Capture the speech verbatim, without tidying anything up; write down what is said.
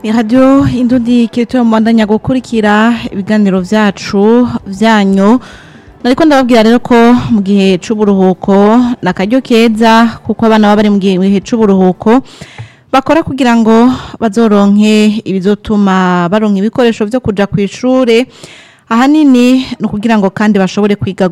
Radio Indundi Kirito mwandanya gukurikira ibiganiro vyacu vyanyu. Nariko ndababwira rero ko mu gihe c'uburuhuko nakaryo keza kuko abana baba bari mu gihe c'uburuhuko bakora kugira ngo bazoronke ibizotuma baronka ibikoresho vyo kuja kw'ishure. Ahanini no kugira ngo kandi bashobore kwiga